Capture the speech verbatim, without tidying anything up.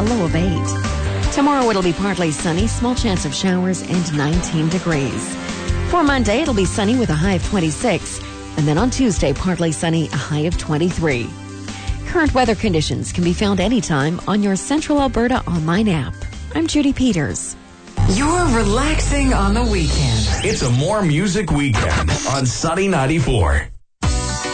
low of eight. Tomorrow it'll be partly sunny, small chance of showers, and nineteen degrees. For Monday, it'll be sunny with a high of twenty-six. And then on Tuesday, partly sunny, a high of twenty-three. Current weather conditions can be found anytime on your Central Alberta online app. I'm Judy Peters. You're relaxing on the weekend. It's a more music weekend on Sunny ninety-four.